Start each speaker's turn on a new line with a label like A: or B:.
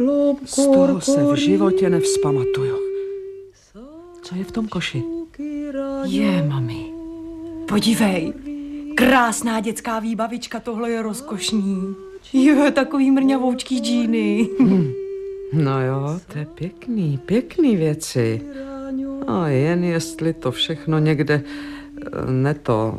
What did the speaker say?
A: Z toho se v životě nevzpamatuju. Co je v tom koši?
B: Je, mami. Podívej, krásná dětská výbavička, tohle je rozkošný. Je, takový mrňavoučký džíny.
A: No jo, to je pěkný věci. A jen jestli to všechno někde